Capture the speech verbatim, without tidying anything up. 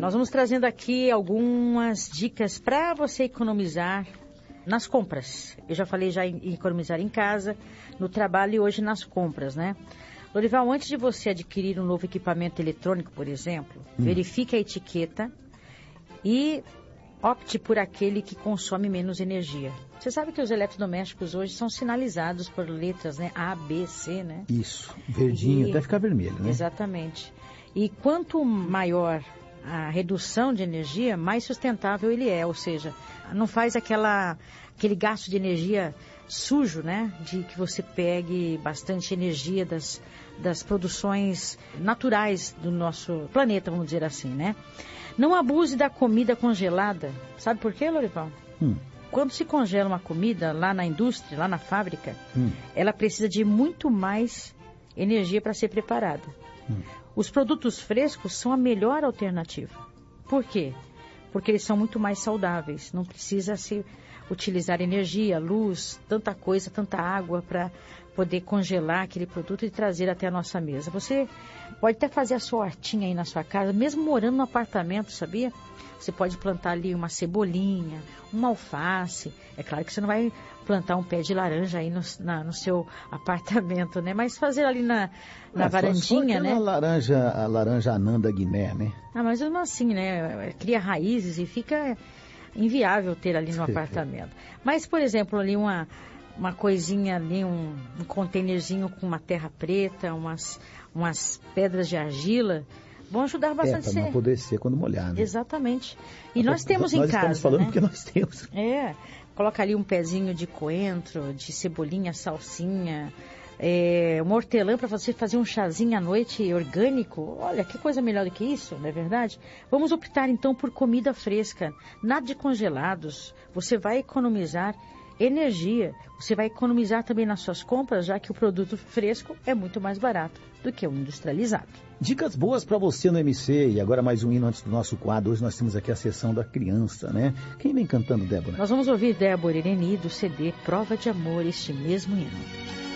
Nós vamos trazendo aqui algumas dicas para você economizar nas compras. Eu já falei já em economizar em casa, no trabalho e hoje nas compras, né? Lorival, antes de você adquirir um novo equipamento eletrônico, por exemplo, hum. verifique a etiqueta e opte por aquele que consome menos energia. Você sabe que os eletrodomésticos hoje são sinalizados por letras, né? A, B, C, né? Isso, verdinho, e... até ficar vermelho, né? Exatamente. E quanto maior a redução de energia, mais sustentável ele é, ou seja, não faz aquela, aquele gasto de energia sujo, né? De que você pegue bastante energia das, das produções naturais do nosso planeta, vamos dizer assim, né? Não abuse da comida congelada. Sabe por quê, Lorival? Hum. Quando se congela uma comida lá na indústria, lá na fábrica, hum. ela precisa de muito mais energia para ser preparada. Hum. Os produtos frescos são a melhor alternativa. Por quê? Porque eles são muito mais saudáveis. Não precisa se utilizar energia, luz, tanta coisa, tanta água para poder congelar aquele produto e trazer até a nossa mesa. Você pode até fazer a sua hortinha aí na sua casa, mesmo morando no apartamento, sabia? Você pode plantar ali uma cebolinha, uma alface. É claro que você não vai plantar um pé de laranja aí no, na, no seu apartamento, né? Mas fazer ali na, na é, varandinha, só né? A laranja, a laranja anã da Guiné, né? Ah, mas mesmo assim, né? Cria raízes e fica inviável ter ali no apartamento. Mas, por exemplo, ali uma, uma coisinha ali, um, um containerzinho com uma terra preta, umas, umas pedras de argila, vão ajudar bastante. É, para não apodrecer quando molhar, né? Exatamente. E nós, nós temos nós em casa, Nós estamos falando né? porque nós temos. É, coloca ali um pezinho de coentro, de cebolinha, salsinha, é, uma hortelã para você fazer um chazinho à noite orgânico. Olha, que coisa melhor do que isso, não é verdade? Vamos optar então por comida fresca, nada de congelados. Você vai economizar energia, você vai economizar também nas suas compras, já que o produto fresco é muito mais barato do que o industrializado. Dicas boas para você no M C. E agora mais um hino antes do nosso quadro. Hoje nós temos aqui a sessão da criança, né? Quem vem cantando, Débora? Nós vamos ouvir Débora Ireni do C D Prova de Amor, este mesmo hino.